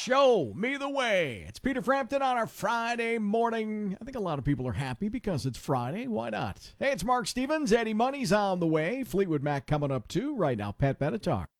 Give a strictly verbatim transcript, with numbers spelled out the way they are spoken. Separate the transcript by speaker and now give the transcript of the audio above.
Speaker 1: Show me the way. It's Peter Frampton on our Friday morning. I think a lot of people are happy because it's Friday. Why not? Hey, it's Mark Stevens. Eddie Money's on the way. Fleetwood Mac coming up too. Right now, Pat Benatar.